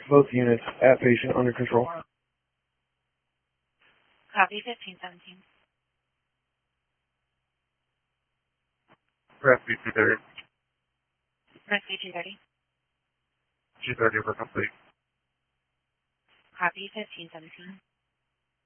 both units at patient under control. Copy 1517. Rescue 230. Rescue 230. 230 over complete. Copy 1517.